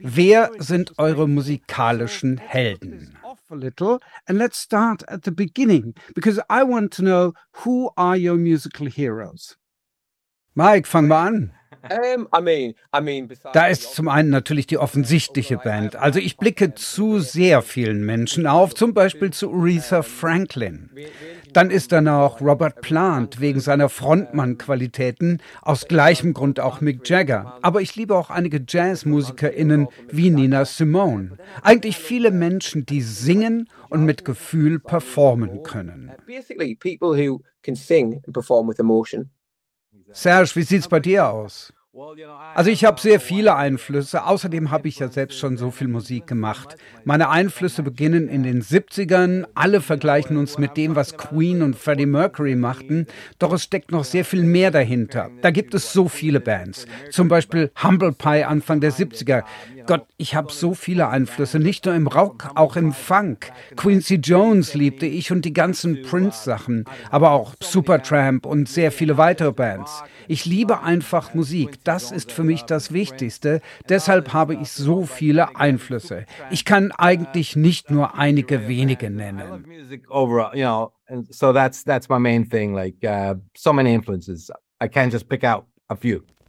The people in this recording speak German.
Wer sind eure musikalischen Helden? A little, and let's start at the beginning, because I want to know, who are your musical heroes? Mike, fang mal an. Besides Da ist zum einen natürlich die offensichtliche Band. Also ich blicke zu sehr vielen Menschen auf, zum Beispiel zu Aretha Franklin. Dann ist da noch Robert Plant wegen seiner Frontmann-Qualitäten, aus gleichem Grund auch Mick Jagger. Aber ich liebe auch einige JazzmusikerInnen wie Nina Simone. Eigentlich viele Menschen, die singen und mit Gefühl performen können. basically people who can sing and perform with emotion. Serge, wie sieht's bei dir aus? Also ich habe sehr viele Einflüsse, außerdem habe ich ja selbst schon so viel Musik gemacht. Meine Einflüsse beginnen in den 70ern, alle vergleichen uns mit dem, was Queen und Freddie Mercury machten, doch es steckt noch sehr viel mehr dahinter. Da gibt es so viele Bands, zum Beispiel Humble Pie Anfang der 70er. Gott, ich habe so viele Einflüsse, nicht nur im Rock, auch im Funk. Quincy Jones liebte ich und die ganzen Prince-Sachen, aber auch Supertramp und sehr viele weitere Bands. Ich liebe einfach Musik. Das ist für mich das Wichtigste. Deshalb habe ich so viele Einflüsse. Ich kann eigentlich nicht nur einige wenige nennen. Music overall, and so that's my main thing. So many influences. I can't just pick out a few.